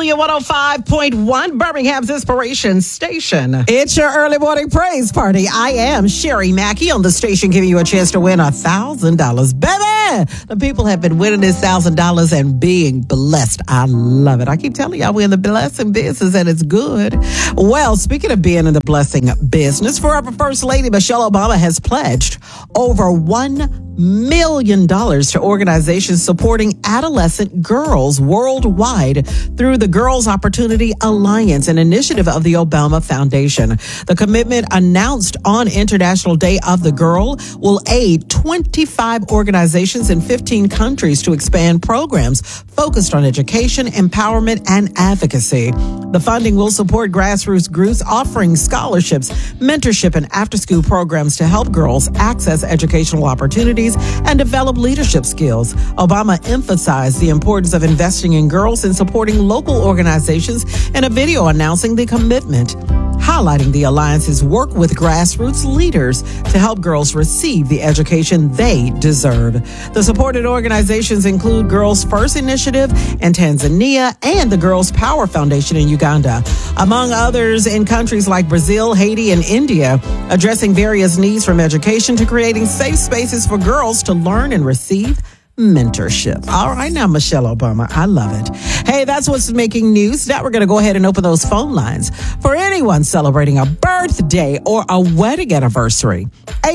W 105.1, Birmingham's Inspiration Station. It's your early morning praise party. I am Sherry Mackey on the station, giving you a chance to win $1,000. Baby, the people have been winning this $1,000 and being blessed. I love it. I keep telling y'all we're in the blessing business and it's good. Well, speaking of being in the blessing business, former First Lady Michelle Obama has pledged over $1 million to organizations supporting adolescent girls worldwide through the Girls Opportunity Alliance, an initiative of the Obama Foundation. The commitment, announced on International Day of the Girl, will aid 25 organizations in 15 countries to expand programs focused on education, empowerment, and advocacy. The funding will support grassroots groups offering scholarships, mentorship, and after-school programs to help girls access educational opportunities and develop leadership skills. Obama emphasized the importance of investing in girls and supporting local organizations in a video announcing the commitment, highlighting the Alliance's work with grassroots leaders to help girls receive the education they deserve. The supported organizations include Girls First Initiative in Tanzania and the Girls Power Foundation in Uganda, among others in countries like Brazil, Haiti, and India, addressing various needs from education to creating safe spaces for girls to learn and receive mentorship. All right, now, Michelle Obama, I love it. Hey, that's what's making news. Now we're going to go ahead and open those phone lines for anyone celebrating a birthday or a wedding anniversary.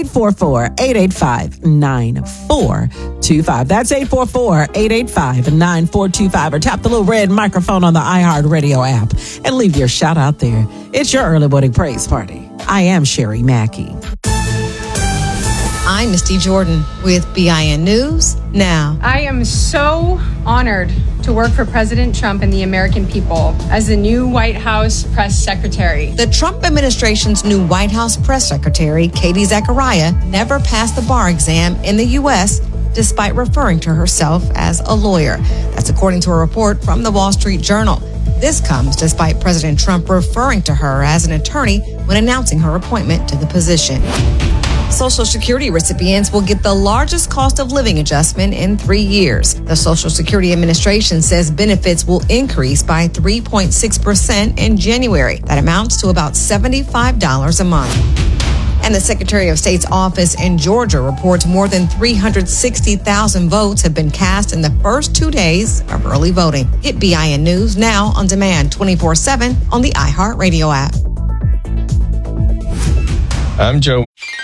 844-885-9425. That's 844-885-9425. Or tap the little red microphone on the iHeartRadio app and leave your shout out there. It's your early morning praise party. I am Sherry Mackey. I'm Misty Jordan with BIN News Now. I am so honored to work for President Trump and the American people as the new White House press secretary. The Trump administration's new White House press secretary, Katie Zachariah, never passed the bar exam in the U.S., despite referring to herself as a lawyer. That's according to a report from the Wall Street Journal. This comes despite President Trump referring to her as an attorney when announcing her appointment to the position. Social Security recipients will get the largest cost of living adjustment in 3 years. The Social Security Administration says benefits will increase by 3.6% in January. That amounts to about $75 a month. And the Secretary of State's office in Georgia reports more than 360,000 votes have been cast in the first 2 days of early voting. Get BIN News Now on demand 24/7 on the iHeartRadio app. I'm Joe.